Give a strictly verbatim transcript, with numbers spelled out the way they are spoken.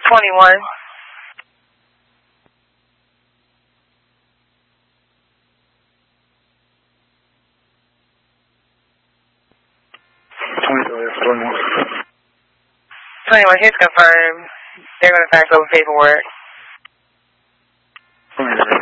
twenty-one. twenty-one, here's confirmed. They're going to fax over paperwork.